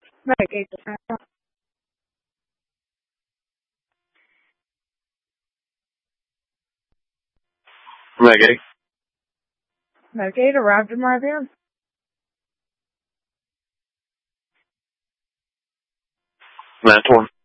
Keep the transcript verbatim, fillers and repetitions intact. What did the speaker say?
Medicaid defense. Medicaid. Medicaid arrived in my van. Manitour.